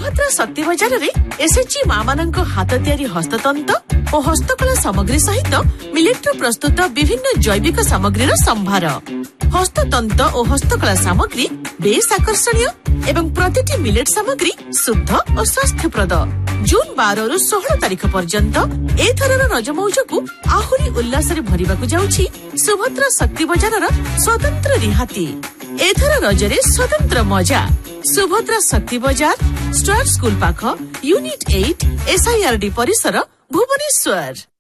सुभद्रा शक्ति बजार रे एसएचजी मां मानक हाथ तैयारी हस्ततंत और हस्तकला सामग्री सहित मिलेट प्रस्तुत विभिन्न जैविक सामग्री संभार। हस्ततंत और हस्तकला सामग्री बेस आकर्षणीय एवं प्रतिटी मिलेट सामग्री शुद्ध और स्वास्थ्यप्रद। जून 12 रु 16 तारिख पर्यंत एथरर रज मौज को आहुरी उल्लास भरिबा जाउछि सुभद्रा शक्ति बजार स्वतंत्र रिहाती। एथर रजरे स्वतंत्र मजा। सुभद्रा शक्ति बजार स्टार स्कूल पाख यूनिट 8 SIRD परिसर भुवनेश्वर।